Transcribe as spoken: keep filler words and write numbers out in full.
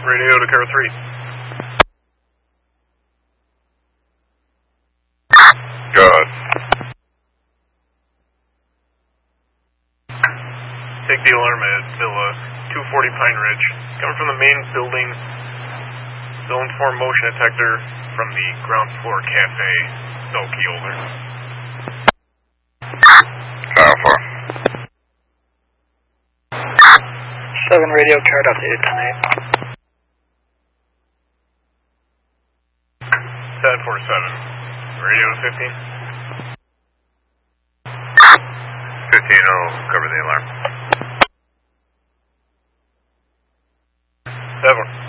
Radio to Carol three. Go ahead. Take the alarm at Villa two forty Pine Ridge. Coming from the main building. Zone four motion detector from the ground floor cafe. Cell key holder. Alpha. seven radio card updated tonight. seven four seven. Radio to fifteen. fifteen will cover the alarm. seven.